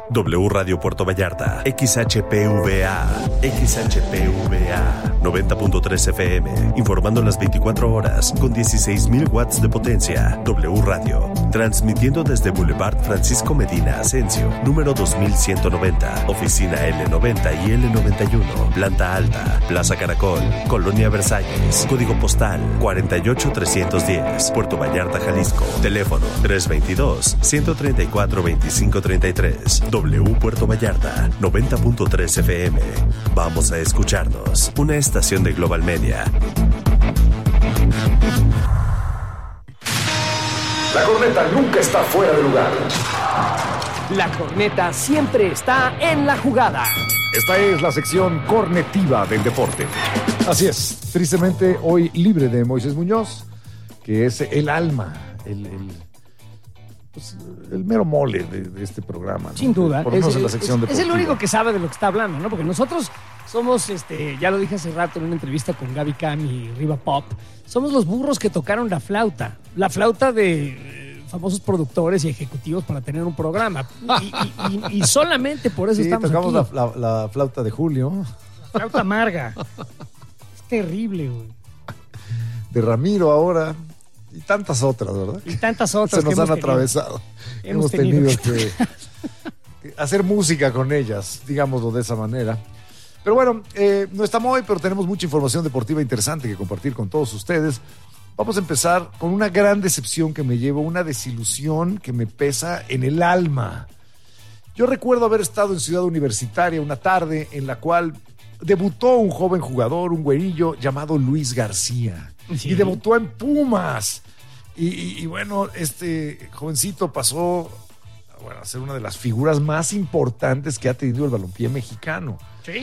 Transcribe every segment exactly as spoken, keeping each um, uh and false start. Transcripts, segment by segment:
W Radio Puerto Vallarta, X H P V A, X H P V A, noventa punto tres F M, informando las veinticuatro horas con dieciséis mil watts de potencia. W Radio, transmitiendo desde Boulevard Francisco Medina Asensio, número dos mil ciento noventa, oficina L noventa y L noventa y uno, planta alta, Plaza Caracol, Colonia Versalles, código postal cuarenta y ocho trescientos diez, Puerto Vallarta, Jalisco, teléfono tres veintidós, ciento treinta y cuatro, veinticinco treinta y tres. W Puerto Vallarta, noventa punto tres F M. Vamos a escucharnos. Una estación de Global Media. La corneta nunca está fuera de lugar. La corneta siempre está en la jugada. Esta es la sección cornetiva del deporte. Así es. Tristemente, hoy libre de Moisés Muñoz, que es el alma, el... el... Pues, el mero mole de, de este programa, ¿no? Sin duda. Por lo menos es, en la sección es, deportiva. es el único que sabe de lo que está hablando, ¿no? Porque nosotros somos, este, ya lo dije hace rato en una entrevista con Gaby Cam y Riva Pop, somos los burros que tocaron la flauta. La flauta de eh, famosos productores y ejecutivos para tener un programa. Y, y, y, y solamente por eso Sí, estamos tocamos aquí. La, la, la flauta de Julio. La flauta amarga. Es terrible, güey. De Ramiro ahora. Y tantas otras, ¿verdad? Y tantas otras se nos que han hemos atravesado. Hemos Hemos tenido, tenido que, que hacer música con ellas, digámoslo de esa manera. Pero bueno, eh, no estamos hoy, pero tenemos mucha información deportiva interesante que compartir con todos ustedes. Vamos a empezar con una gran decepción que me llevo, una desilusión que me pesa en el alma. Yo recuerdo haber estado en Ciudad Universitaria una tarde en la cual debutó un joven jugador, un güerillo llamado Luis García. Sí. Y debutó en Pumas. Y, y, y bueno, este jovencito pasó bueno, a ser una de las figuras más importantes que ha tenido el balompié mexicano. ¿Sí?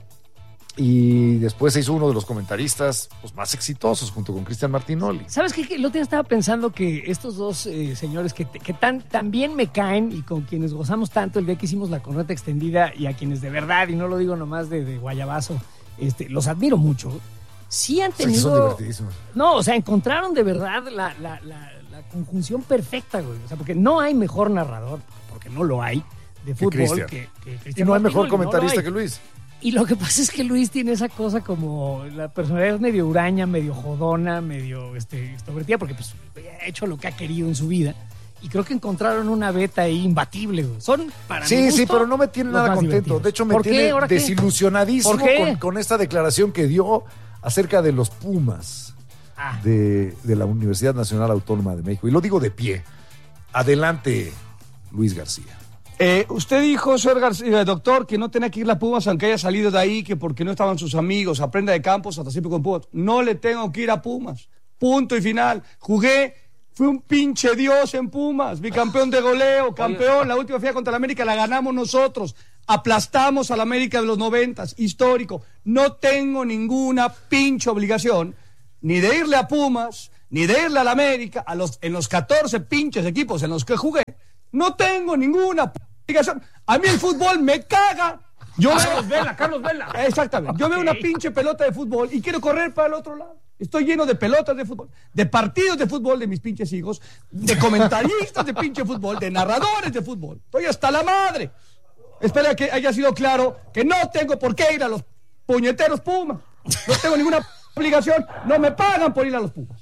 Y después se hizo uno de los comentaristas pues, más exitosos junto con Cristian Martinoli. ¿Sabes qué? El otro día estaba pensando que estos dos eh, señores que, que tan, tan bien me caen y con quienes gozamos tanto el día que hicimos la corneta extendida y a quienes de verdad, y no lo digo nomás de, de guayabazo, este, los admiro mucho. Sí han tenido... Son divertidísimos. No, o sea, encontraron de verdad la, la, la, la conjunción perfecta, güey. O sea, porque no hay mejor narrador, porque no lo hay, de fútbol que, que Cristian. Y no hay mejor Martinoli, comentarista no que Luis. Y lo que pasa es que Luis tiene esa cosa como la personalidad es medio huraña, medio jodona, medio este, extrovertida, porque pues ha hecho lo que ha querido en su vida. Y creo que encontraron una beta ahí imbatible, güey. Son para Sí, mi gusto, sí, pero no me tiene nada contento. Divertidos. De hecho, me ¿Por qué? tiene ¿Ahora qué? desilusionadísimo ¿Por qué? con, con esta declaración que dio acerca de los Pumas Ah. de, de la Universidad Nacional Autónoma de México. Y lo digo de pie. Adelante, Luis García. Eh, usted dijo, señor García, doctor, que no tenía que ir a Pumas aunque haya salido de ahí, que porque no estaban sus amigos, aprenda de campos, hasta siempre con Pumas. No le tengo que ir a Pumas. Punto y final. Jugué, fui un pinche dios en Pumas, bicampeón de goleo, campeón. La última final contra la América la ganamos nosotros. Aplastamos a la América de los noventas, histórico. No tengo ninguna pinche obligación ni de irle a Pumas, ni de irle a la América, a los, en los catorce pinches equipos en los que jugué. No tengo ninguna obligación. A mí el fútbol me caga. Yo Carlos Vela, Carlos Vela. Exactamente. Yo veo una pinche pelota de fútbol y quiero correr para el otro lado. Estoy lleno de pelotas de fútbol, de partidos de fútbol de mis pinches hijos, de comentaristas de pinche fútbol, de narradores de fútbol. Estoy hasta la madre. Espero que haya sido claro que no tengo por qué ir a los puñeteros Pumas. No tengo ninguna obligación. No me pagan por ir a los Pumas.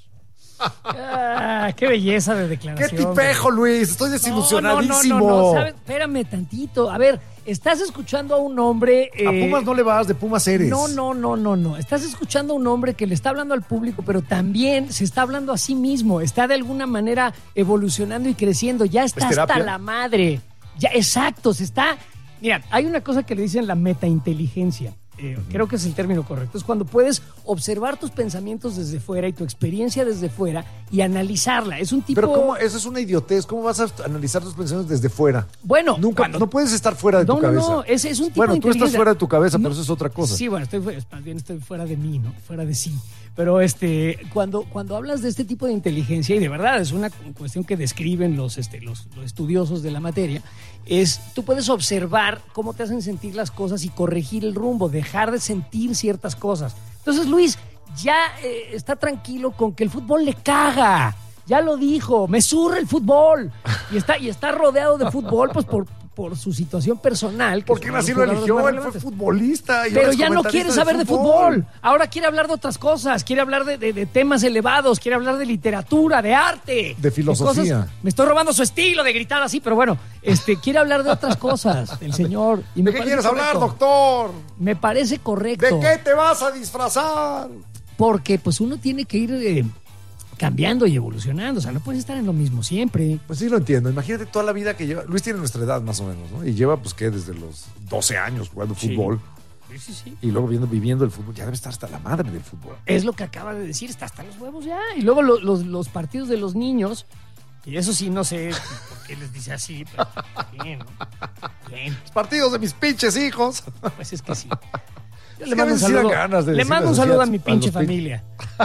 Ah, qué belleza de ¡Qué declaración. tipejo, Luis! Estoy desilusionadísimo. No, no, no, no, no. ¿Sabes? Espérame tantito. A ver, estás escuchando a un hombre... A eh, Pumas no le vas, de Pumas eres. No, no, no, no, no. Estás escuchando a un hombre que le está hablando al público, pero también se está hablando a sí mismo. Está de alguna manera evolucionando y creciendo. Ya está ¿Es hasta terapia? la madre. Ya, exacto, se está... Mira, hay una cosa que le dicen la metainteligencia. Eh, creo que es el término correcto. Es cuando puedes observar tus pensamientos desde fuera y tu experiencia desde fuera y analizarla. Es un tipo... Pero ¿cómo? Eso es una idiotez. ¿Cómo vas a analizar tus pensamientos desde fuera? Bueno, Nunca, cuando- no puedes estar fuera de No, tu no, cabeza. no, es, es un tipo Bueno, de tú estás inteligencia. fuera de tu cabeza, No, pero eso es otra cosa. Sí, bueno, estoy, fuera- más bien estoy fuera de mí, ¿no? Fuera de sí. Pero este, cuando, cuando hablas de este tipo de inteligencia, y de verdad es una cuestión que describen los, este, los, los estudiosos de la materia, es tú puedes observar cómo te hacen sentir las cosas y corregir el rumbo, dejar de sentir ciertas cosas. Entonces, Luis, ya eh, está tranquilo con que el fútbol le caga. Ya lo dijo, me zurra el fútbol. Y está, y está rodeado de fútbol, pues por, por su situación personal. Porque así lo eligió, él fue futbolista. Y pero ya no quiere saber de fútbol. de fútbol. Ahora quiere hablar de otras cosas, quiere hablar de, de, de temas elevados, quiere hablar de literatura, de arte. De filosofía. De cosas. Me estoy robando su estilo de gritar así, pero bueno, este, quiere hablar de otras cosas, el señor. Y ¿De qué quieres correcto. hablar, doctor? Me parece correcto. ¿De qué te vas a disfrazar? Porque pues uno tiene que ir... Eh, cambiando y evolucionando, o sea, no puedes estar en lo mismo siempre. Pues sí lo entiendo, imagínate toda la vida que lleva, Luis tiene nuestra edad más o menos, ¿no? Y lleva pues ¿qué? Desde los doce años jugando sí. fútbol. Sí, sí, sí. Y luego viendo, viviendo el fútbol, ya debe estar hasta la madre del fútbol. Es lo que acaba de decir, está hasta los huevos ya. Y luego lo, los, los partidos de los niños, y eso sí no sé por qué les dice así, pero bien, ¿no? Bien. Los partidos de mis pinches hijos. Pues es que sí. Yo es le mando un saludo, ganas de le mando un saludo a mi pinche a familia.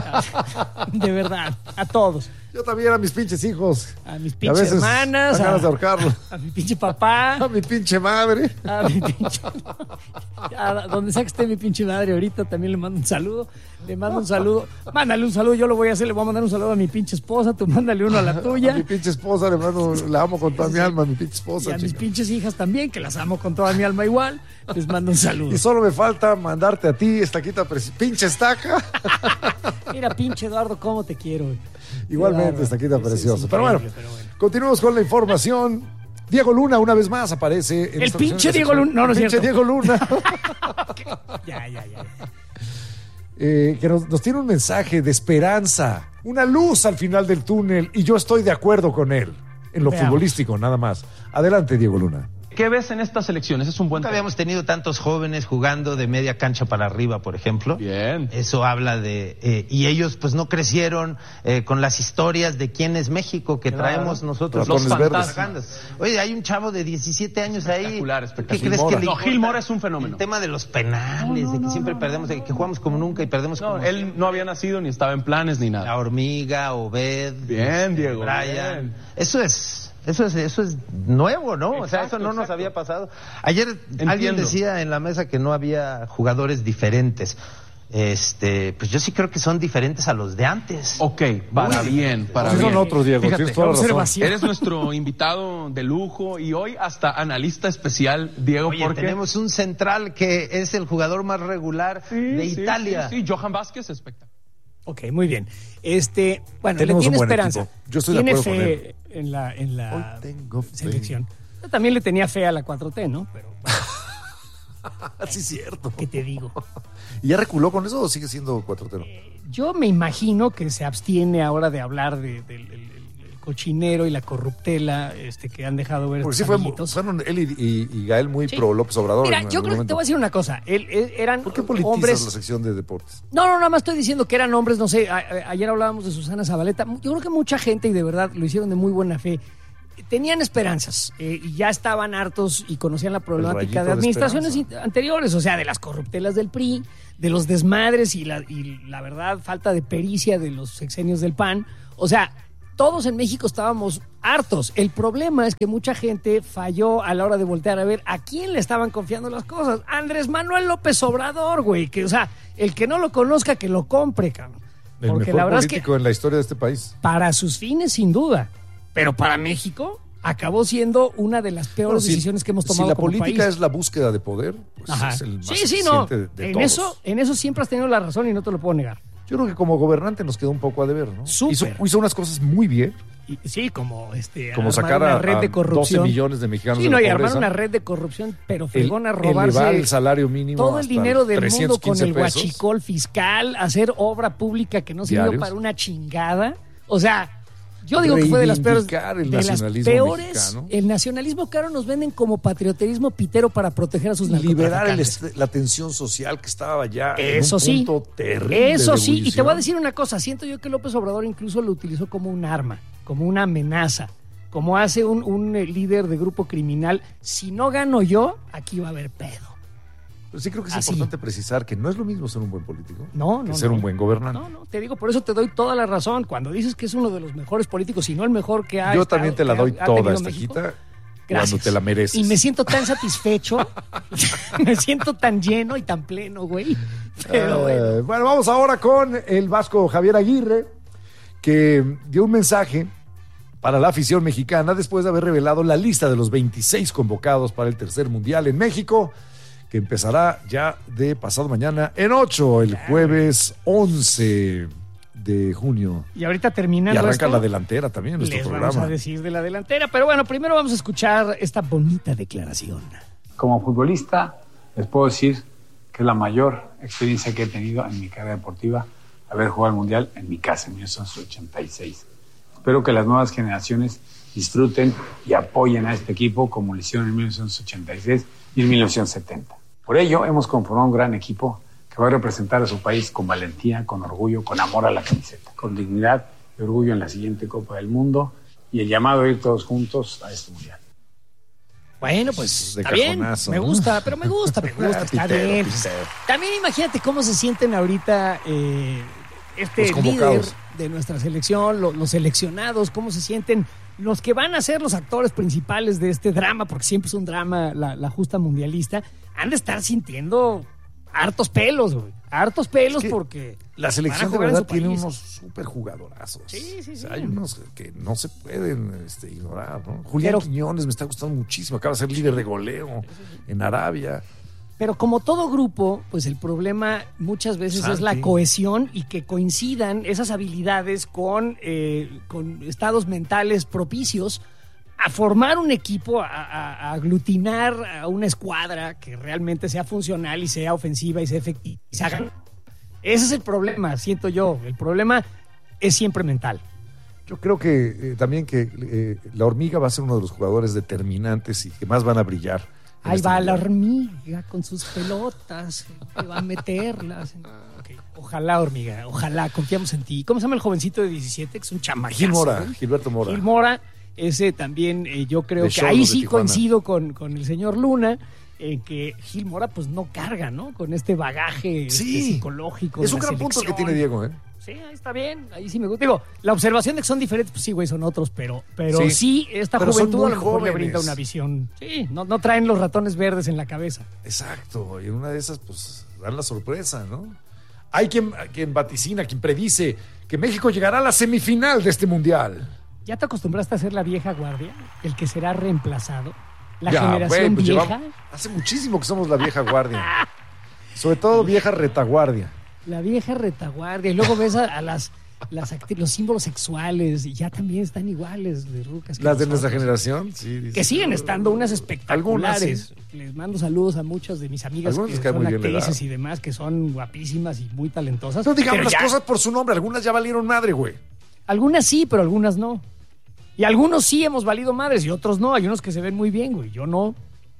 De verdad, a todos. Yo también a mis pinches hijos. A mis pinches a hermanas. A, ganas de ahorcarlo. A mi pinche papá. A mi pinche madre. A mi pinche... A donde sea que esté mi pinche madre ahorita también le mando un saludo. Le mando un saludo. Mándale un saludo, yo lo voy a hacer. Le voy a mandar un saludo a mi pinche esposa. Tú mándale uno a la tuya. A mi pinche esposa le mando, la amo con toda sí, mi alma, a mi pinche esposa. Y a chica. mis pinches hijas también, que las amo con toda mi alma igual. Les mando un saludo. Y solo me falta mandarte a ti, estaquita preciosa. Pinche estaca. Mira, pinche Eduardo, cómo te quiero. Igualmente, estaquita preciosa. Pero bueno, pero bueno, continuamos con la información. Diego Luna una vez más aparece. En el pinche Diego Luna. No, no es pinche cierto. Diego Luna. ya, ya, ya. Eh, que nos, nos tiene un mensaje de esperanza, una luz al final del túnel, y yo estoy de acuerdo con él en lo Veamos. futbolístico, nada más. Adelante, Diego Luna. ¿Qué ves en estas elecciones? Es un buen. Nunca habíamos tenido tantos jóvenes jugando de media cancha para arriba, por ejemplo. Bien. Eso habla de... Eh, y ellos pues no crecieron eh, con las historias de quién es México que claro. traemos nosotros. Los fantasmas. Oye, hay un chavo de diecisiete años ahí. Espectacular, espectacular. ¿Qué crees que le No, Gil Mora es un fenómeno. El tema de los penales, no, no, de que no, siempre no, perdemos, de que jugamos como nunca y perdemos no, como él siempre. No había nacido ni estaba en planes ni nada. La Hormiga, Obed. Bien, Diego. Brian. Bien. Eso es... Eso es, eso es nuevo, ¿no? Exacto, o sea, eso no exacto. nos había pasado. Ayer Entiendo. Alguien decía en la mesa que no había jugadores diferentes. Este, pues yo sí creo que son diferentes a los de antes. Ok, para Uy, bien, para sí bien. Son otros, Diego. Fíjate, tienes toda la razón. Eres nuestro invitado de lujo y hoy hasta analista especial, Diego. Oye, porque tenemos un central que es el jugador más regular sí, de sí, Italia. Sí, sí, Johan Vázquez, espectacular. Ok, muy bien. Este, bueno, tenemos le tiene un buen esperanza. Equipo. Yo estoy tiene de acuerdo fe con él. en la, en la Hoy tengo fe. selección. Yo también le tenía fe a la cuatro T, ¿no? Pero bueno. Sí, es cierto. ¿Qué te digo? ¿Y ya reculó con eso o sigue siendo cuatro T? Eh, yo me imagino que se abstiene ahora de hablar del de, de, de, cochinero y la corruptela este, que han dejado ver. Porque sí fue, fueron él y, y, y Gael muy sí. pro López Obrador. Mira, yo creo que te voy a decir una cosa. Él, él, eran ¿Por qué politizas hombres... la sección de deportes? No, no, nada más estoy diciendo que eran hombres, no sé, a, a, ayer hablábamos de Susana Zabaleta. Yo creo que mucha gente, y de verdad lo hicieron de muy buena fe, tenían esperanzas eh, y ya estaban hartos y conocían la problemática de administraciones de anteriores, o sea, de las corruptelas del P R I, de los desmadres y la, y la verdad, falta de pericia de los sexenios del P A N. O sea, todos en México estábamos hartos. El problema es que mucha gente falló a la hora de voltear a ver a quién le estaban confiando las cosas. Andrés Manuel López Obrador, güey, que, o sea, el que no lo conozca, que lo compre, cabrón. El Porque mejor la verdad político es que en la historia de este país. Para sus fines, sin duda. Pero para México acabó siendo una de las peores bueno, si, decisiones que hemos tomado si la como política país. es la búsqueda de poder, pues Ajá. es el más sí, sí, no. de, de en todos. eso, en eso siempre has tenido la razón y no te lo puedo negar. Yo creo que como gobernante nos quedó un poco a deber, ¿no? Súper. Hizo, hizo unas cosas muy bien. Y, sí, como este como sacar a, una red de corrupción. doce millones de mexicanos sí, de no, la y pobreza. armar una red de corrupción, pero fregona a robarse elevar el salario mínimo todo el dinero del mundo con el pesos. huachicol fiscal, hacer obra pública que no sirvió para una chingada. O sea, yo digo que fue de las peores. El de las peores. Mexicano. El nacionalismo caro nos venden como patrioterismo pitero para proteger a sus liberar el narcotraficantes. la tensión social que estaba ya Eso en un sí, punto terrible. Eso de sí, y te voy a ebullición. decir una cosa. Siento yo que López Obrador incluso lo utilizó como un arma, como una amenaza, como hace un, un líder de grupo criminal. Si no gano yo, aquí va a haber pedo. Pero sí creo que es Así. importante precisar que no es lo mismo ser un buen político no, que no, ser no. un buen gobernante. No, no, te digo, por eso te doy toda la razón. Cuando dices que es uno de los mejores políticos, si no el mejor que ha Yo estado, también te la que doy ha, toda, ha tenido esta México. quita, Gracias. cuando te la mereces. Y me siento tan satisfecho, me siento tan lleno y tan pleno, güey. Pero Eh, bueno. bueno, vamos ahora con el vasco Javier Aguirre, que dio un mensaje para la afición mexicana después de haber revelado la lista de los veintiséis convocados para el tercer mundial en México, que empezará ya de pasado mañana en ocho, el jueves once de junio. Y ahorita terminando Y arranca esto, la delantera también, nuestro les programa. vamos a decir de la delantera, pero bueno, primero vamos a escuchar esta bonita declaración. Como futbolista, les puedo decir que es la mayor experiencia que he tenido en mi carrera deportiva, haber jugado al Mundial en mi casa en mil novecientos ochenta y seis. Espero que las nuevas generaciones disfruten y apoyen a este equipo como lo hicieron en mil novecientos ochenta y seis y en mil novecientos setenta. Por ello, hemos conformado un gran equipo que va a representar a su país con valentía, con orgullo, con amor a la camiseta, con dignidad y orgullo en la siguiente Copa del Mundo y el llamado a ir todos juntos a este Mundial. Bueno, pues De está bien, cajonazo, me ¿no? gusta, pero me gusta, me gusta, Claro, está pitero, bien. pitero. También imagínate cómo se sienten ahorita eh, este Los líder convocados. de nuestra selección, lo- los seleccionados, cómo se sienten los que van a ser los actores principales de este drama, porque siempre es un drama la, la justa mundialista, han de estar sintiendo hartos pelos, güey. Hartos pelos Es que porque La van selección a de jugar en verdad su tiene país. unos súper jugadorazos. Sí, sí, O sea, sí. hay unos que no se pueden este, ignorar, ¿no? Julián Pero- Quiñones me está gustando muchísimo. Acaba de ser líder de goleo en Arabia. Pero como todo grupo, pues el problema muchas veces Santi. es la cohesión y que coincidan esas habilidades con, eh, con estados mentales propicios a formar un equipo, a, a- a aglutinar a una escuadra que realmente sea funcional y sea ofensiva y sea efectiva. y se haga. Ese es el problema, siento yo. El problema es siempre mental. Yo creo que eh, también que eh, la hormiga va a ser uno de los jugadores determinantes y que más van a brillar. en Ahí este va la mundial. hormiga con sus pelotas, que va a meterlas. Ok, ojalá, hormiga, ojalá, confiamos en ti. ¿Cómo se llama el jovencito de diecisiete? Que es un chamacazo. Gil Mora, güey? Gilberto Mora. Gil Mora, ese también eh, yo creo De que Xolos ahí de sí Tijuana. coincido con, con el señor Luna, en que Gil Mora pues no carga, ¿no? Con este bagaje este, Sí. psicológico. Es de un la gran punto el que selección. tiene Diego, ¿eh? Sí, ahí está bien, ahí sí me gusta. Digo, la observación de que son diferentes, pues sí, güey, son otros, pero, pero sí, Sí. esta Pero son juventud a muy lo mejor le jóvenes. brinda una visión. Sí, no, no traen los ratones verdes en la cabeza. Exacto. Y en una de esas, pues, dan la sorpresa, ¿no? Hay quien, quien vaticina, quien predice que México llegará a la semifinal de este mundial. ¿Ya te acostumbraste a ser la vieja guardia? ¿El que será reemplazado? ¿La Ya, generación güey, pues vieja? llevamos- hace muchísimo que somos la vieja guardia. Sobre todo vieja retaguardia. La vieja retaguardia. Y luego ves a, a las, las acti- los símbolos sexuales y ya también están iguales de rucas. que Las de nuestra nosotros. generación, sí. dice. Que siguen estando unas Algunas, espectaculares. sí. Les mando saludos a muchas de mis amigas Algunas que les cae son muy bien la actrices edad. y demás, que son guapísimas y muy talentosas. No digamos Pero las ya- cosas por su nombre. Algunas ya valieron madre, güey. Algunas sí, pero algunas no. Y algunos sí hemos valido madres y otros no. Hay unos que se ven muy bien, güey. Yo no.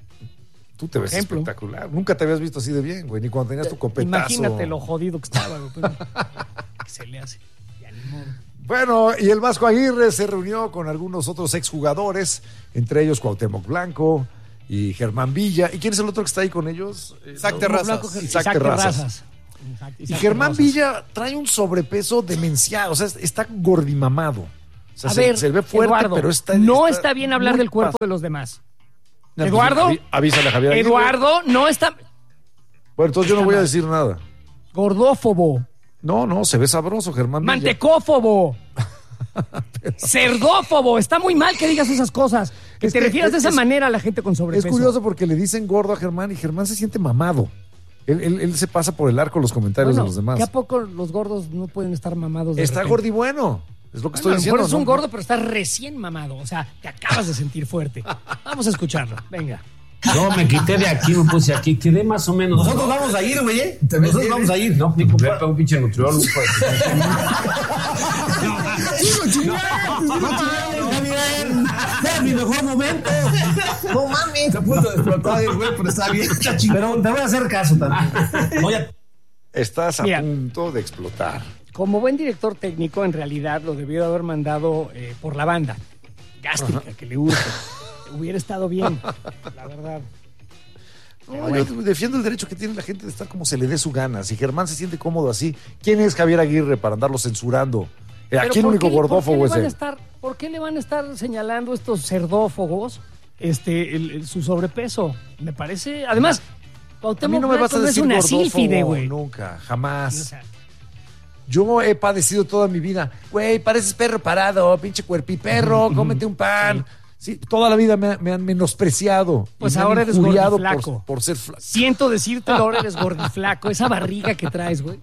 Tú te ves ejemplo. espectacular. Nunca te habías visto así de bien, güey. Ni cuando tenías tu copetazo. Imagínate lo jodido que estaba, güey. Pero, ¿qué se le hace? Ya ni modo. Bueno, y el Vasco Aguirre se reunió con algunos otros exjugadores, entre ellos Cuauhtémoc Blanco y Germán Villa. ¿Y quién es el otro que está ahí con ellos? Eh, Isaac no, Terrazas. Blanco, Isaac Isaac Terrazas. Terrazas. Isaac- Y Isaac Germán Terrazas. Villa trae un sobrepeso demencial, o sea, está gordimamado. O sea, A se, ver, se ve fuerte, Eduardo, pero está... no está bien hablar muy del cuerpo pas- de los demás. No, pues, Eduardo, aví- avísale a Javier Aguirre. Eduardo no está Bueno, entonces yo no voy a decir nada. gordófobo, No, no, se ve sabroso, Germán Villa. mantecófobo, cerdófobo. Está muy mal que digas esas cosas. Que Es te que refieras de es- esa es- manera a la gente con Es sobrepeso. curioso porque le dicen gordo a Germán y Germán se siente mamado. Él, él- él se pasa por el arco los comentarios Bueno, de los demás. ¿que a poco los gordos no pueden estar mamados? de Está repente? gordibueno. Es lo que Bueno, estoy a lo diciendo. mejor es un ¿no? gordo, pero está recién mamado. O sea, te acabas de sentir fuerte. Vamos a escucharlo. Venga. No, me quité de aquí, me puse aquí, quedé más o menos. Nosotros vamos a ir, güey, ¿eh? Nosotros vamos a ir, no, ni comprar para un pinche nutriólogo. Es mi mejor momento. No mames. Está a punto de explotar el güey, pero está bien. Está chingón. Pero te voy a hacer caso también. No, ya- Estás a Mira. punto de explotar. Como buen director técnico, en realidad lo debió haber mandado eh, por la banda. Gástrica, que le urge. Hubiera estado bien, la verdad. No, yo defiendo el derecho que tiene la gente de estar como se le dé su gana. Si Germán se siente cómodo así, ¿quién es Javier Aguirre para andarlo censurando? Eh, Pero Aquí el ¿por único qué- por qué gordófobo le es van a él. estar- ¿Por qué le van a estar señalando estos cerdófobos este, el- el- su sobrepeso? Me parece. Además, A mí Cuauhtémoc no me vas Blanco a no es decir una gordófobo sílfide, güey. nunca, O jamás. sea, Yo he padecido toda mi vida. Güey, pareces perro parado, pinche cuerpiperro, cómete un pan. Sí. Sí, toda la vida me, me han menospreciado. Pues me ahora han eres injuriado gordiflaco. por, por ser flaco. Siento decírtelo, ahora eres gordiflaco. Esa barriga que traes, güey.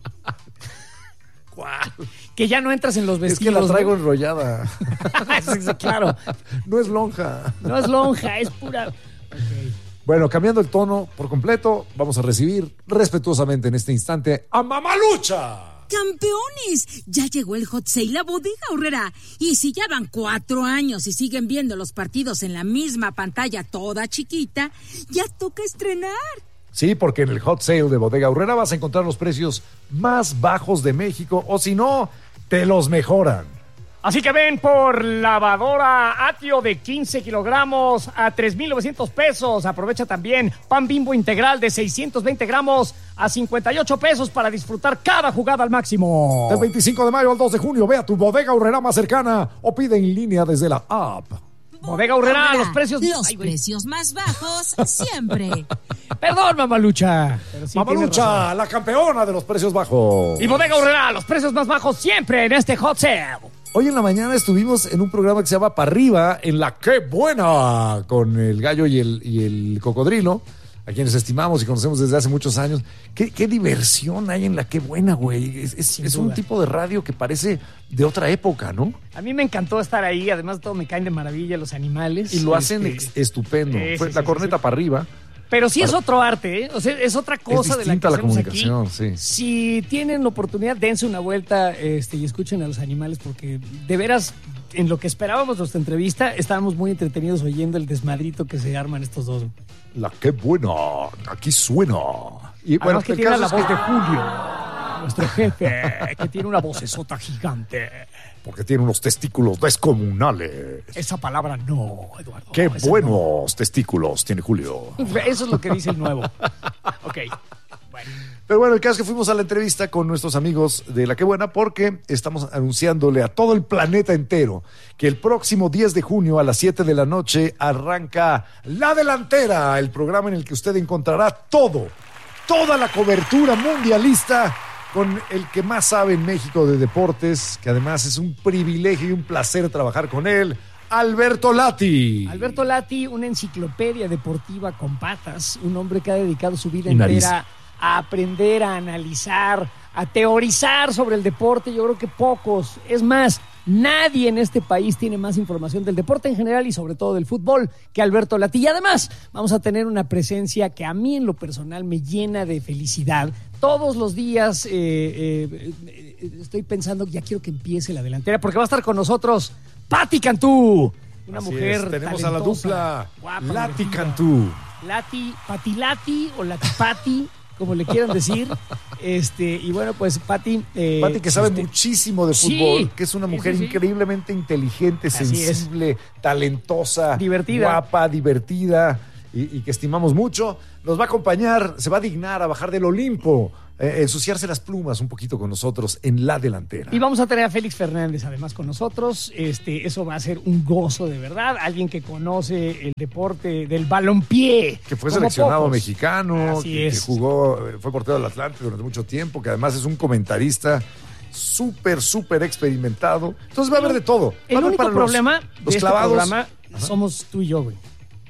Que ya no entras en los vestidos. Es que la traigo ¿no? enrollada. Sí, sí, claro. No es lonja. No es lonja, es pura... Okay. Bueno, cambiando el tono por completo, vamos a recibir respetuosamente en este instante a Mamalucha. ¡Campeones! Ya llegó el Hot Sale a Bodega Aurrera. Y si ya van cuatro años y siguen viendo los partidos en la misma pantalla toda chiquita, ya toca estrenar. Sí, porque en el Hot Sale de Bodega Aurrera vas a encontrar los precios más bajos de México, o si no, te los mejoran. Así que ven por lavadora Atio de quince kilogramos a tres mil novecientos pesos. Aprovecha también pan Bimbo integral de seiscientos veinte gramos a cincuenta y ocho pesos para disfrutar cada jugada al máximo. Del veinticinco de mayo al dos de junio, ve a tu Bodega Aurrera más cercana o pide en línea desde la app. Bodega Aurrera, los precios... Los Ay, precios más bajos siempre. Perdón, Mamalucha. Sí, Mamalucha, la campeona de los precios bajos. Y Bodega Aurrera, los precios más bajos siempre en este Hot Sale. Hoy en la mañana estuvimos en un programa que se llama Pa' Arriba, en la Qué Buena, con el gallo y el, y el cocodrilo, a quienes estimamos y conocemos desde hace muchos años. Qué, qué diversión hay en la Qué Buena, güey. Es, es, es un tipo de radio que parece de otra época, ¿no? A mí me encantó estar ahí, además de todo me caen de maravilla los animales. Y lo hacen este... ex- estupendo. Sí, Fue sí, la sí, corneta sí. para arriba. Pero sí Para... es otro arte, ¿eh? O sea, es otra cosa es de la que la hacemos comunicación, aquí. sí. Si tienen la oportunidad, dense una vuelta este, y escuchen a los animales, porque de veras, en lo que esperábamos nuestra entrevista, estábamos muy entretenidos oyendo el desmadrito que se arman estos dos. La Qué Buena, aquí suena. Y bueno, Además que el tiene caso la es voz que- de Julio, nuestro jefe, que tiene una vocesota gigante. Porque tiene unos testículos descomunales. Esa palabra no, Eduardo. Qué esa buenos testículos tiene Julio. no. Eso es lo que dice el nuevo. Ok. Bueno. Pero bueno, el caso es que fuimos a la entrevista con nuestros amigos de La Qué Buena porque estamos anunciándole a todo el planeta entero que el próximo diez de junio a las siete de la noche arranca La Delantera, el programa en el que usted encontrará todo, toda la cobertura mundialista con el que más sabe en México de deportes, que además es un privilegio y un placer trabajar con él, Alberto Lati. Alberto Lati, una enciclopedia deportiva con patas, un hombre que ha dedicado su vida Y nariz. entera a aprender, a analizar, a teorizar sobre el deporte. Yo creo que pocos, es más, nadie en este país tiene más información del deporte en general y sobre todo del fútbol que Alberto Lati. Y además vamos a tener una presencia que a mí en lo personal me llena de felicidad. Todos los días eh, eh, eh, estoy pensando, ya quiero que empiece La Delantera, porque va a estar con nosotros Pati Cantú, una Así mujer es, tenemos a la talentosa, dupla guapa, Lati divertida. Cantú. Lati, Pati Lati o Lati Pati, como le quieran decir. Este, y bueno, pues Pati. Eh, Pati que sabe este, muchísimo de sí, fútbol, que es una sí, mujer sí, sí. increíblemente inteligente, Así sensible, talentosa, Divertida. guapa, divertida y, y que estimamos mucho. Nos va a acompañar, se va a dignar a bajar del Olimpo, eh, ensuciarse las plumas un poquito con nosotros en La Delantera. Y vamos a tener a Félix Fernández además con nosotros. Este, eso va a ser un gozo de verdad. Alguien que conoce el deporte del balompié. Que fue como seleccionado pocos. mexicano, Así que, es. que jugó, eh, fue portero del Atlante durante mucho tiempo, que además es un comentarista súper, súper experimentado. Entonces va a haber de todo. Va a El haber único para los- problema los de este clavados. programa Ajá. somos tú y yo, güey.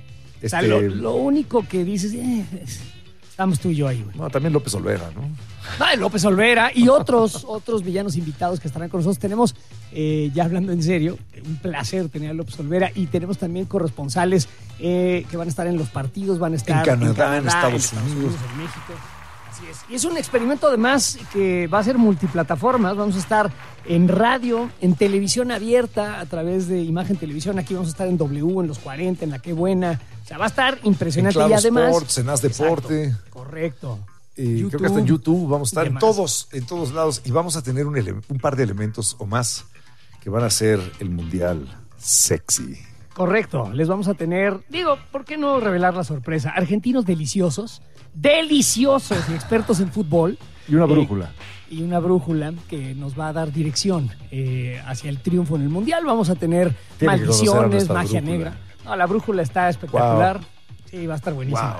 O sea, Este, lo, lo único que dices, eh, estamos tú y yo ahí, güey. no, también López Olvera, ¿no? Ah, López Olvera y otros, otros villanos invitados que estarán con nosotros. Tenemos, eh, ya hablando en serio, un placer tener a López Olvera y tenemos también corresponsales eh, que van a estar en los partidos, van a estar En Canadá, en Estados Unidos. en México. Así es. Y es un experimento además que va a ser multiplataformas. Vamos a estar en radio, en televisión abierta a través de Imagen Televisión. Aquí vamos a estar en W, en los cuarenta, en La Qué Buena. O sea, va a estar impresionante. En Claro y además, Sports, en Haz Deporte. Exacto, correcto. Y YouTube, creo que hasta en YouTube vamos a estar y en demás. todos, en todos lados y vamos a tener un, ele- un par de elementos o más que van a ser el mundial sexy. Correcto, les vamos a tener, digo, ¿por qué no revelar la sorpresa? Argentinos deliciosos, deliciosos y expertos en fútbol. Y una Eh, brújula. y una brújula que nos va a dar dirección eh, hacia el triunfo en el Mundial. Vamos a tener Tiene que conocer a maldiciones, nuestra magia brújula. negra. No, la brújula está espectacular. Sí, va a estar buenísima. Wow.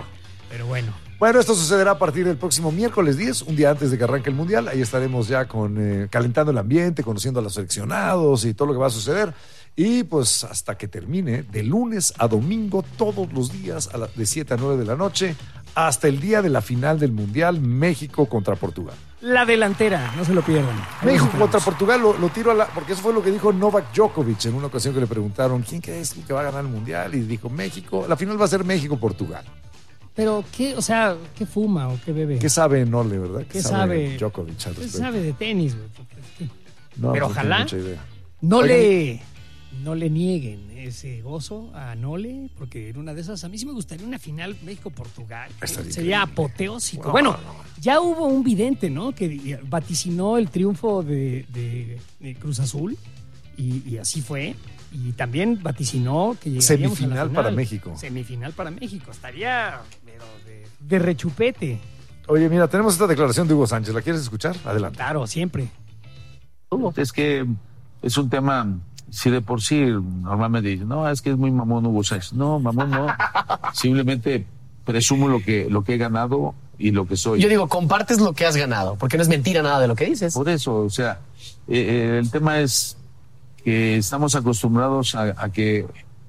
Pero bueno. Bueno, esto sucederá a partir del próximo miércoles diez, un día antes de que arranque el Mundial. Ahí estaremos ya con eh, calentando el ambiente, conociendo a los seleccionados y todo lo que va a suceder. Y pues hasta que termine, de lunes a domingo, todos los días, a la, de siete a nueve de la noche, hasta el día de la final del Mundial, México contra Portugal. La delantera, no se lo pierdan. México contra Portugal, lo, lo tiro a la... Porque eso fue lo que dijo Novak Djokovic en una ocasión que le preguntaron ¿quién crees que va a ganar el Mundial? Y dijo México, la final va a ser México-Portugal. Pero, ¿qué, o sea, qué fuma o qué bebe? ¿Qué sabe Nole, verdad? ¿Qué, ¿Qué sabe Djokovic al ¿Qué respecto? sabe de tenis, güey? No, pero no ojalá mucha idea. no Oigan, le, no le nieguen ese gozo a Nole, porque en una de esas, a mí sí me gustaría una final México-Portugal. Estaría Sería increíble. apoteósico. No, bueno, no. ya hubo un vidente, ¿no? Que vaticinó el triunfo de, de, de Cruz Azul, y, y así fue. Y también vaticinó que llegaríamos Semifinal a la final. para México. Semifinal para México. Estaría pero de, de rechupete. Oye, mira, tenemos esta declaración de Hugo Sánchez. ¿La quieres escuchar? Adelante. Claro, siempre. Es que es un tema, si de por sí normalmente dicen, no, es que es muy mamón Hugo Sánchez. No, mamón no. Simplemente presumo lo que, lo que he ganado y lo que soy. Yo digo, compartes lo que has ganado, porque no es mentira nada de lo que dices. Por eso, o sea, eh, el tema es que estamos acostumbrados a, a que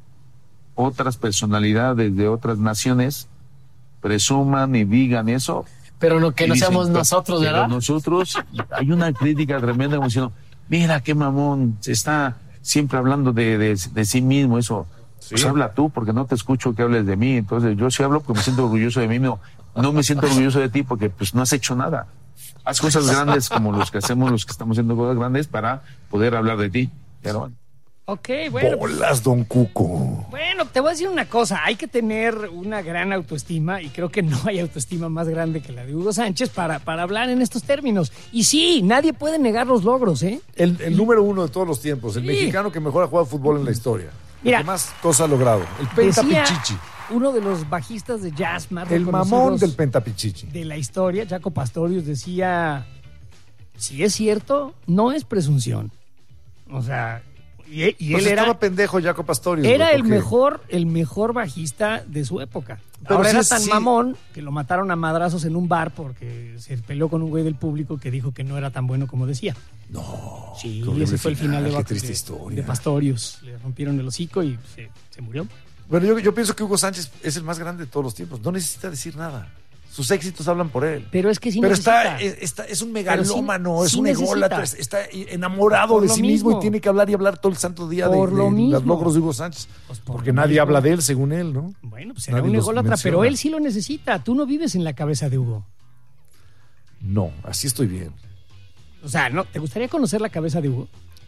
otras personalidades de otras naciones presuman y digan eso. Pero no, que no dicen, seamos nosotros, pero ¿verdad? Nosotros, hay una crítica tremenda como diciendo, mira qué mamón, se está siempre hablando de, de, de sí mismo, eso. ¿Sí? Pues habla tú, porque no te escucho que hables de mí. Entonces yo sí hablo porque me siento orgulloso de mí, no, no me siento orgulloso de ti porque pues no has hecho nada. Haz cosas grandes como los que hacemos, los que estamos haciendo cosas grandes para poder hablar de ti. Pero bueno. Ok, bueno. Bolas, don Cuco. Bueno, te voy a decir una cosa. Hay que tener una gran autoestima y creo que no hay autoestima más grande que la de Hugo Sánchez para, para hablar en estos términos. Y sí, nadie puede negar los logros, ¿eh? El, el número uno de todos los tiempos, el sí. mexicano que mejor ha jugado fútbol en la historia. Mira, el que más cosas ha logrado. El Pentapichichi. Uno de los bajistas de jazz más El mamón del Pentapichichi. De la historia, Jaco Pastorius, decía, si es cierto, no es presunción. O sea... Y, y pues él estaba era pendejo Jaco Pastorius. Era güey, el mejor, el mejor bajista de su época. Pero Ahora sí, era tan sí. mamón que lo mataron a madrazos en un bar porque se peleó con un güey del público que dijo que no era tan bueno como decía. No. Sí, y ese fue el final, final de, qué triste de, historia. de Pastorius. Le rompieron el hocico y se, se murió. Bueno, yo, yo pienso que Hugo Sánchez es el más grande de todos los tiempos. No necesita decir nada. Sus éxitos hablan por él. Pero es que sí Pero necesita. está, está, es un megalómano, sí, es sí un necesita. ególatra, está enamorado Por de lo sí mismo mismo. y tiene que hablar y hablar todo el santo día de, Por lo de mismo. los logros de Hugo Sánchez. Pues por porque lo nadie mismo. habla de él, según él, ¿no? Bueno, pues será Nadie un los ególatra, menciona. pero él sí lo necesita. Tú no vives en la cabeza de Hugo. No, así estoy bien. O sea, ¿no? ¿Te gustaría conocer la cabeza de Hugo?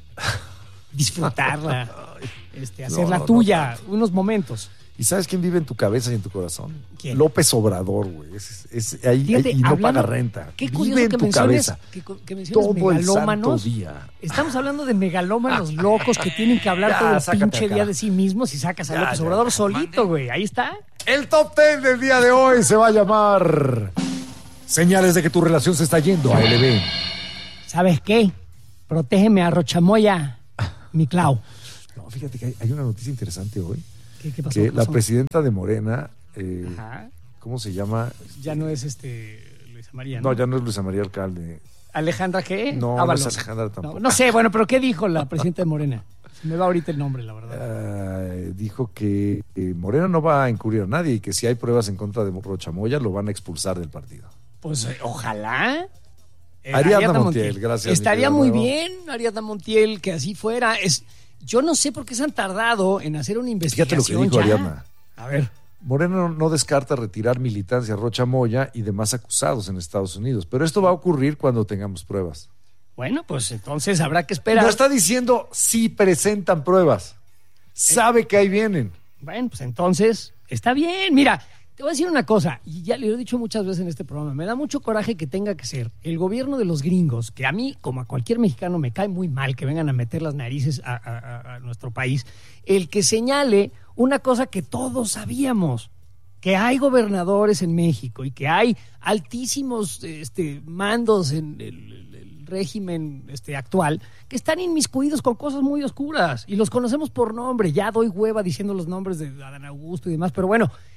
Disfrutarla, este, hacerla No, no, tuya, no, unos momentos. ¿Y sabes quién vive en tu cabeza y en tu corazón? ¿Quién? López Obrador, güey. Es, es- ahí, Fíjate, ahí- y no hablando- paga renta. Qué Vive curioso en que tu menciones, cabeza. que, que menciones todo el santo megalómanos. día. Estamos hablando de megalómanos locos que tienen que hablar Ya, todo el sácate pinche acá. día de sí mismos y sacas a Ya, López ya, Obrador ya. solito, güey. Ahí está. El top ten del día de hoy se va a llamar Señales de que tu relación se está yendo a L B. ¿Sabes qué? Protégeme a Rochamoya, mi Clau. No, fíjate que hay, hay una noticia interesante hoy. ¿Qué, qué pasó? Que ¿Qué la pasó? presidenta de Morena, eh, Ajá. ¿cómo se llama? Ya no es este Luisa María, ¿no? No, ya no es Luisa María Alcalde. ¿Alejandra qué? No, Ábalos. no es Alejandra tampoco. No, no sé, bueno, pero ¿qué dijo la presidenta de Morena? Se me va ahorita el nombre, la verdad. Eh, dijo que eh, Morena no va a encubrir a nadie y que si hay pruebas en contra de Rochamoya lo van a expulsar del partido. Pues eh, ojalá. Eh, Ariadna Montiel, gracias, mi Estaría querido muy Nuevo. bien, Ariadna Montiel, que así fuera. Es, yo no sé por qué se han tardado en hacer una Fíjate lo que investigación dijo ya. Ariadna. A ver. Morena no, no descarta retirar militancia a Rochamoya y demás acusados en Estados Unidos, pero esto va a ocurrir cuando tengamos pruebas. Bueno, pues entonces habrá que esperar. No está diciendo si presentan pruebas. Sabe que ahí vienen. Bueno, pues entonces está bien. Mira, te voy a decir una cosa, y ya le he dicho muchas veces en este programa, me da mucho coraje que tenga que ser el gobierno de los gringos, que a mí, como a cualquier mexicano, me cae muy mal que vengan a meter las narices a, a- a nuestro país, el que señale una cosa que todos sabíamos, que hay gobernadores en México y que hay altísimos este, mandos en el, el- el régimen este, actual que están inmiscuidos con cosas muy oscuras y los conocemos por nombre. Ya doy hueva diciendo los nombres de Adán Augusto y demás, pero bueno,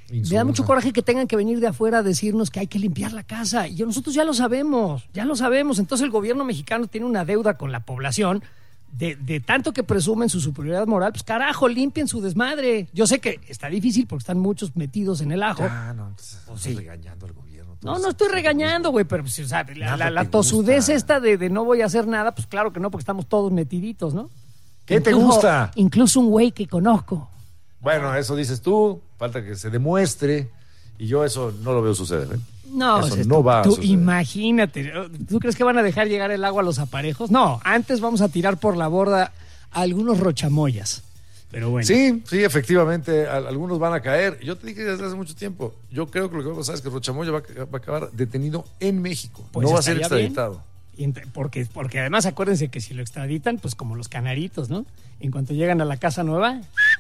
Me da mucho coraje que tengan que venir de afuera a decirnos que hay que limpiar la casa. Y nosotros ya lo sabemos, ya lo sabemos. Entonces el gobierno mexicano tiene una deuda con la población de, de tanto que presumen su superioridad moral. Pues carajo, limpien su desmadre. Yo sé que está difícil porque están muchos metidos en el ajo. Ah, no, entonces, pues estás sí. regañando al gobierno. No, no estoy regañando, güey, pero pues, o sea, la, la, la tosudez esta de, de no voy a hacer nada, pues claro que no, porque estamos todos metiditos, ¿no? ¿Qué te Incluso- gusta? Incluso un güey que conozco. Bueno, eso dices tú, falta que se demuestre, y yo eso no lo veo suceder, ¿eh? No, eso o sea, no tú, va a tú suceder. imagínate. ¿Tú crees que van a dejar llegar el agua a los aparejos? No, antes vamos a tirar por la borda a algunos rochamoyas. Pero bueno. Sí, sí, efectivamente, a- algunos van a caer. Yo te dije desde hace mucho tiempo, yo creo que lo que va a pasar es que Rochamoya va, a- va a acabar detenido en México, Pues no va a ser estaría bien. extraditado. Y ent- Porque, porque además acuérdense que si lo extraditan, pues como los canaritos, ¿no? En cuanto llegan a la casa nueva,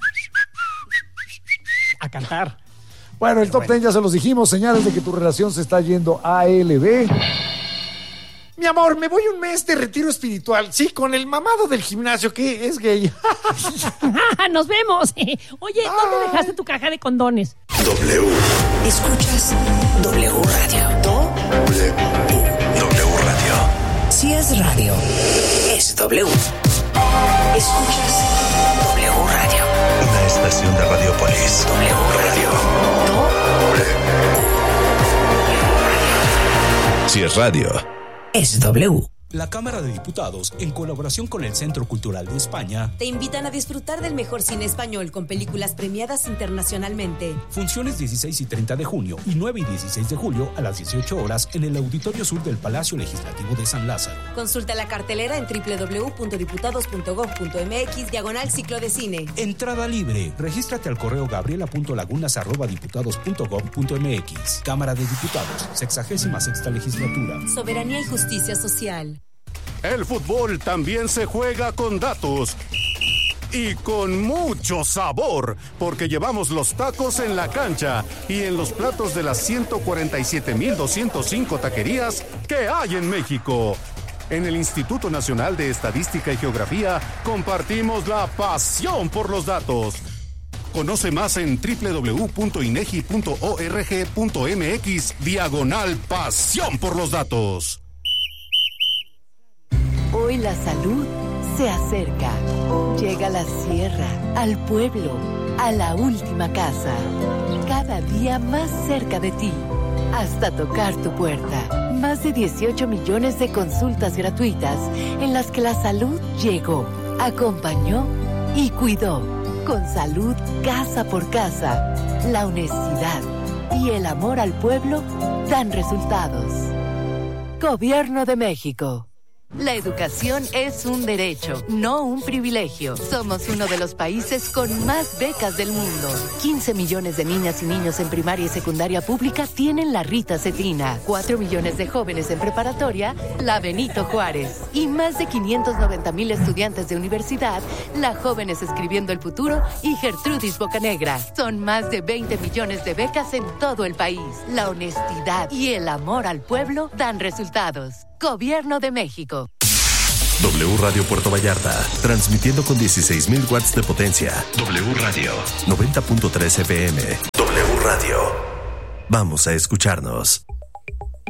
a cantar. Bueno, el top ten ya se los dijimos, señales de que tu relación se está yendo a L B. Mi amor, me voy un mes de retiro espiritual. Sí, con el mamado del gimnasio que es gay. ¡Nos vemos! Oye, ¿dónde dejaste tu caja de condones? W. Escuchas W Radio. W. W Radio. Si es radio, es W. Escuchas W Radio. Una estación de Radiopolis. W Radio. Si es radio. Es W. La Cámara de Diputados, en colaboración con el Centro Cultural de España, Te invitan a disfrutar del mejor cine español con películas premiadas internacionalmente. funciones dieciséis y treinta de junio y nueve y dieciséis de julio a las dieciocho horas en el Auditorio Sur del Palacio Legislativo de San Lázaro. Consulta la cartelera en doble u doble u doble u punto diputados punto gob punto m x diagonal ciclo de cine. Entrada libre. Regístrate al correo gabriela.lagunas arroba diputados punto gob punto m x. Cámara de Diputados, sexagésima sexta legislatura. Soberanía y justicia social. El fútbol también se juega con datos y con mucho sabor, porque llevamos los tacos en la cancha y en los platos de las ciento cuarenta y siete mil doscientos cinco taquerías que hay en México. En el Instituto Nacional de Estadística y Geografía compartimos la pasión por los datos. Conoce más en doble u doble u doble u punto inegi punto org punto m x diagonal pasión por los datos. Hoy la salud se acerca. Llega a la sierra, al pueblo, a la última casa. Cada día más cerca de ti, hasta tocar tu puerta. Más de dieciocho millones de consultas gratuitas en las que la salud llegó, acompañó y cuidó. Con salud casa por casa, la honestidad y el amor al pueblo dan resultados. Gobierno de México. La educación es un derecho, no un privilegio. Somos uno de los países con más becas del mundo. quince millones de niñas y niños en primaria y secundaria pública tienen la Rita Cetrina. cuatro millones de jóvenes en preparatoria, la Benito Juárez. Y más de quinientos noventa mil estudiantes de universidad, la Jóvenes Escribiendo el Futuro y Gertrudis Bocanegra. Son más de veinte millones de becas en todo el país. La honestidad y el amor al pueblo dan resultados. Gobierno de México. W Radio Puerto Vallarta, transmitiendo con dieciséis mil watts de potencia. W Radio, noventa punto tres F M. W Radio. Vamos a escucharnos.